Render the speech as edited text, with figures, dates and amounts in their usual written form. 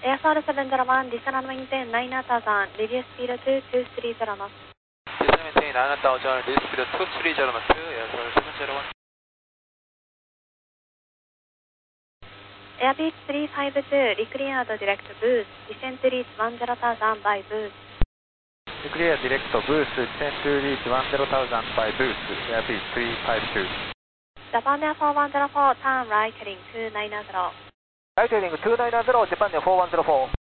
AFR 701, descend and maintain 9000, reduce speed to 230 knots. Descend and maintain 9000, reduce speed to 230 knots, AFR 701. Airbus 352, reclear direct boost, descend to reach 10,000 by boost. Clear direct boost, descend to reach 10,000 by boost, Airbus 352. Japan Air 4104, turn right heading 290. Right heading 290, Japan Air 4104.